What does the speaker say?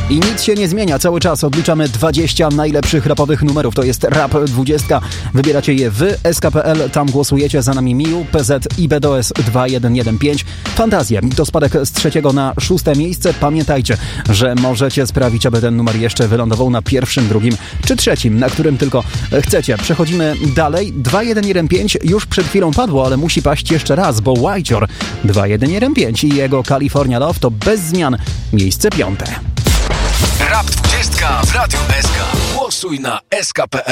I nic się nie zmienia, cały czas odliczamy 20 najlepszych rapowych numerów. To jest Rap 20. Wybieracie je wy, SK.pl, tam głosujecie, za nami Miu, PZ i BDOS 2115. Fantazje to spadek z 3. na 6. miejsce. Pamiętajcie, że możecie sprawić, aby ten numer jeszcze wylądował na 1., 2. czy 3., na którym tylko chcecie. Przechodzimy dalej. 2115 już przed chwilą padło, ale musi paść jeszcze raz, bo Whitehor 2115 i jego California Love to bez zmian miejsce 5. Rap 20 w Radiu SK. Głosuj na SK.pl.